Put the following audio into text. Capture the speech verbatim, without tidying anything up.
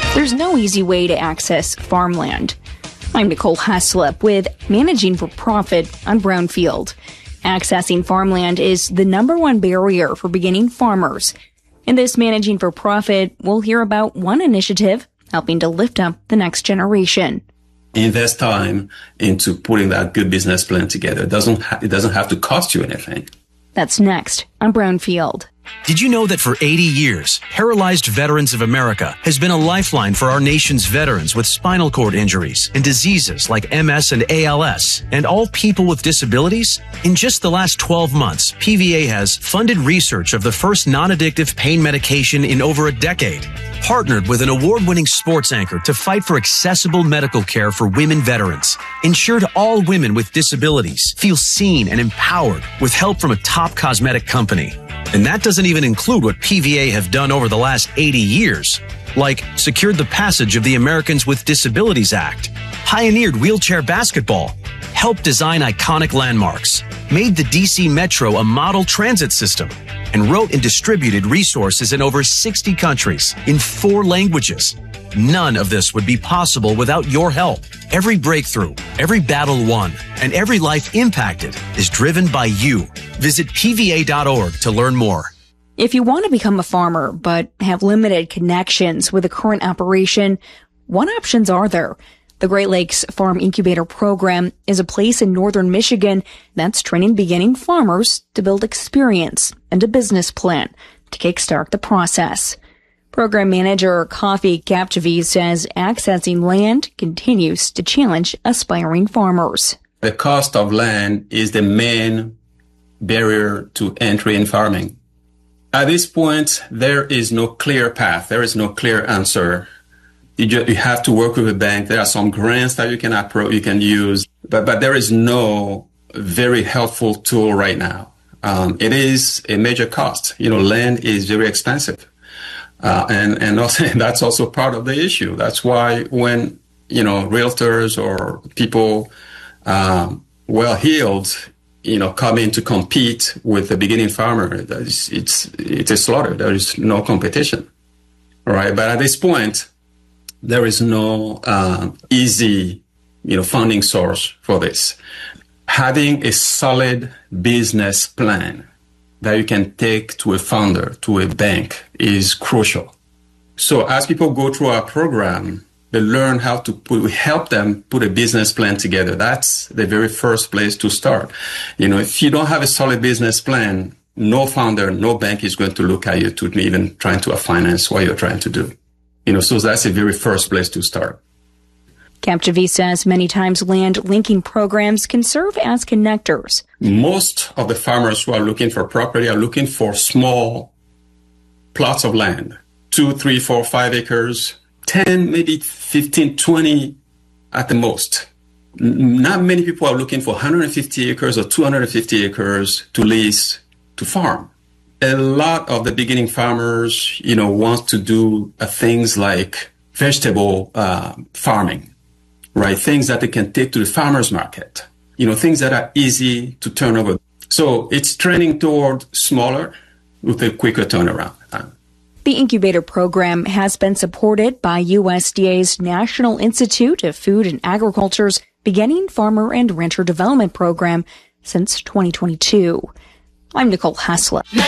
There's no easy way to access farmland. I'm Nicole Haslip with Managing for Profit on Brownfield. Accessing farmland is the number one barrier for beginning farmers. In this Managing for Profit, we'll hear about one initiative helping to lift up the next generation. Invest time into putting that good business plan together. It doesn't ha- it doesn't have to cost you anything. That's next on Brownfield. Did you know that for eighty years, Paralyzed Veterans of America has been a lifeline for our nation's veterans with spinal cord injuries and diseases like M S and A L S, and all people with disabilities? In just the last twelve months, P V A has funded research of the first non-addictive pain medication in over a decade, partnered with an award-winning sports anchor to fight for accessible medical care for women veterans, ensured all women with disabilities feel seen and empowered with help from a top cosmetic company. And that doesn't even include what P V A have done over the last eighty years, like secured the passage of the Americans with Disabilities Act, pioneered wheelchair basketball, helped design iconic landmarks, made the D C Metro a model transit system, and wrote and distributed resources in over sixty countries in four languages. None of this would be possible without your help. Every breakthrough, every battle won, and every life impacted is driven by you. Visit P V A dot org to learn more. If you want to become a farmer but have limited connections with the current operation, what options are there? The Great Lakes Farm Incubator Program is a place in northern Michigan that's training beginning farmers to build experience and a business plan to kickstart the process. Program manager Coffee Capcheve says accessing land continues to challenge aspiring farmers. The cost of land is the main barrier to entry in farming. At this point, there is no clear path. There is no clear answer. You, just, you have to work with a bank. There are some grants that you can appro- you can use, but, but there is no very helpful tool right now. Um, it is a major cost. You know, land is very expensive. Uh, and, and also, that's also part of the issue. That's why when, you know, realtors or people, um, well-heeled, you know, come in to compete with the beginning farmer, it's, it's, it's a slaughter. There is no competition. All right. But at this point, there is no, uh, easy, you know, funding source for this. Having a solid business plan that you can take to a founder, to a bank, is crucial. So as people go through our program, they learn how to put, we help them put a business plan together. That's the very first place to start. You know, if you don't have a solid business plan, no founder, no bank is going to look at you to even trying to finance what you're trying to do. You know, so that's the very first place to start. Capcheve says many times land linking programs can serve as connectors. Most of the farmers who are looking for property are looking for small plots of land, two, three, four, five acres, ten, maybe fifteen, twenty at the most. Not many people are looking for one hundred fifty acres or two hundred fifty acres to lease to farm. A lot of the beginning farmers, you know, want to do uh, things like vegetable uh, farming. Right, things that they can take to the farmer's market, you know, things that are easy to turn over. So it's trending toward smaller with a quicker turnaround time. The incubator program has been supported by U S D A's National Institute of Food and Agriculture's Beginning Farmer and Rancher Development Program since twenty twenty-two. I'm Nicole Haslip.